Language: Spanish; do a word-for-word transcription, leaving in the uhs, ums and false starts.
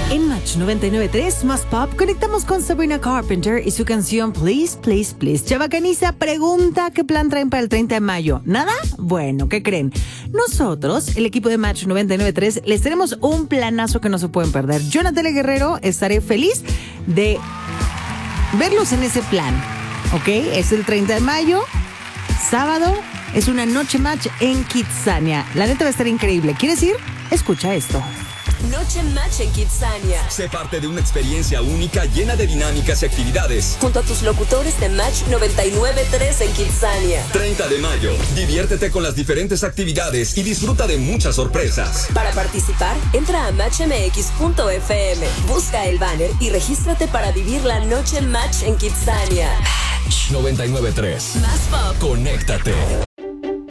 En Match noventa y nueve punto tres más pop conectamos con Sabrina Carpenter y su canción Please, Please, Please. Chavacaniza pregunta qué plan traen para el treinta de mayo. ¿Nada? Bueno, ¿qué creen? Nosotros, el equipo de Match noventa y nueve punto tres, les tenemos un planazo que no se pueden perder. Yo, Natalia Guerrero, estaré feliz de verlos en ese plan. ¿Ok? Es el treinta de mayo, sábado, es una noche Match en Kitsania. La neta va a estar increíble. ¿Quieres ir? Escucha esto. Noche Match en Kitsania. Sé parte de una experiencia única llena de dinámicas y actividades. Junto a tus locutores de Match noventa y nueve punto tres en Kitsania. treinta de mayo. Diviértete con las diferentes actividades y disfruta de muchas sorpresas. Para participar, entra a match m x punto f m. Busca el banner y regístrate para vivir la Noche Match en Kitsania. noventa y nueve punto tres. Más pop. Conéctate.